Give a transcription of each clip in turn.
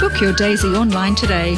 Book your Daisy online today.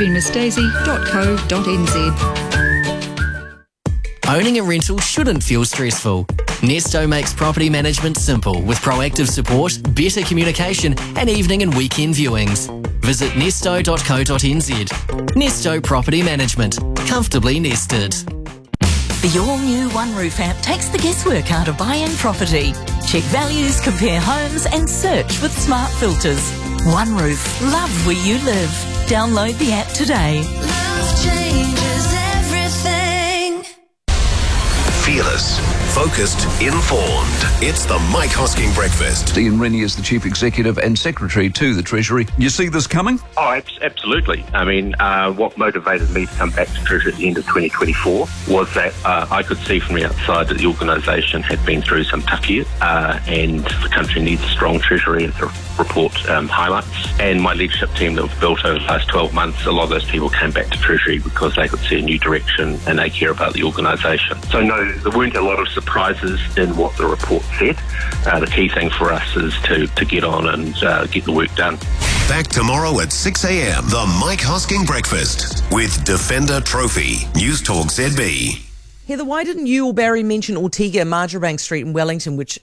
drivingmissdaisy.co.nz. Owning a rental shouldn't feel stressful. Nesto makes property management simple with proactive support, better communication and evening and weekend viewings. Visit nesto.co.nz. Nesto Property Management. Comfortably nested. The all-new OneRoof app takes the guesswork out of buying property. Check values, compare homes and search with smart filters. OneRoof. Love where you live. Download the app today. Love changes everything. Fearless, focused, informed. It's the Mike Hosking Breakfast. Ian Rennie is the Chief Executive and Secretary to the Treasury. You see this coming? Oh, absolutely. I mean, what motivated me to come back to Treasury at the end of 2024 was that I could see from the outside that the organisation had been through some tough years and the country needs a strong Treasury, as the report highlights. And my leadership team that we've built over the last 12 months, a lot of those people came back to Treasury because they could see a new direction and they care about the organisation. So no, there weren't a lot of surprises in what the report said. The key thing for us is to get on and get the work done. Back tomorrow at 6 a.m. The Mike Hosking Breakfast with Defender Trophy. News Talk ZB. Heather, why didn't you or Barry mention Ortega, Marjoribank Street in Wellington, which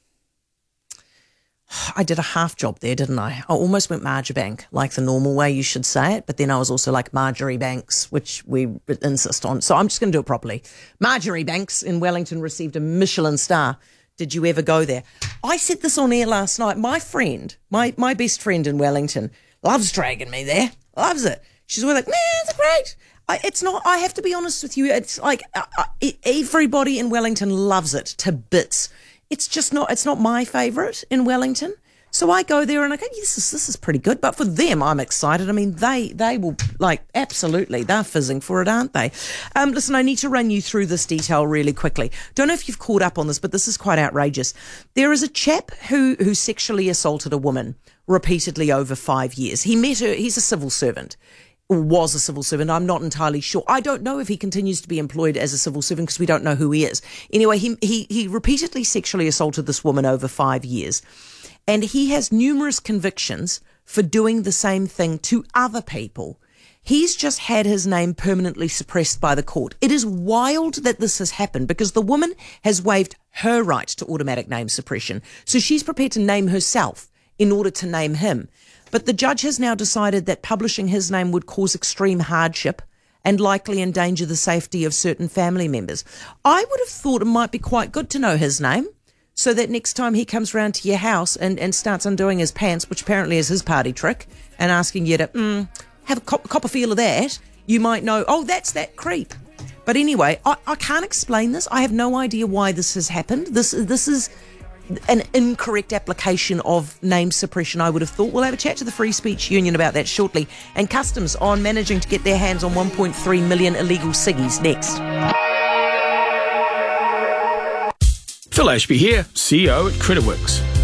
I did a half job there, didn't I? I almost went Marjoribank, like the normal way you should say it, but then I was also like Marjorie Banks, which we insist on. So I'm just going to do it properly. Marjorie Banks in Wellington received a Michelin star. Did you ever go there? I said this on air last night. My friend, my best friend in Wellington, loves dragging me there. Loves it. She's always like, man, it's great. It's not, I have to be honest with you, it's like everybody in Wellington loves it to bits. It's just not, it's not my favourite in Wellington. So I go there and I go, yes, this is pretty good. But for them, I'm excited. I mean, they will, like, absolutely, they're fizzing for it, aren't they? Listen, I need to run you through this detail really quickly. Don't know if you've caught up on this, but this is quite outrageous. There is a chap who sexually assaulted a woman repeatedly over 5 years. He met her, he's a civil servant. Was a civil servant. I'm not entirely sure. I don't know if he continues to be employed as a civil servant because we don't know who he is. Anyway, he repeatedly sexually assaulted this woman over 5 years. And he has numerous convictions for doing the same thing to other people. He's just had his name permanently suppressed by the court. It is wild that this has happened because the woman has waived her right to automatic name suppression. So she's prepared to name herself in order to name him. But the judge has now decided that publishing his name would cause extreme hardship and likely endanger the safety of certain family members. I would have thought it might be quite good to know his name so that next time he comes round to your house and starts undoing his pants, which apparently is his party trick, and asking you to have a cop a feel of that, you might know, oh, that's that creep. But anyway, I can't explain this. I have no idea why this has happened. This is an incorrect application of name suppression, I would have thought. We'll have a chat to the Free Speech Union about that shortly. And Customs on managing to get their hands on 1.3 million illegal ciggies next. Phil Ashby here, CEO at Creditworks.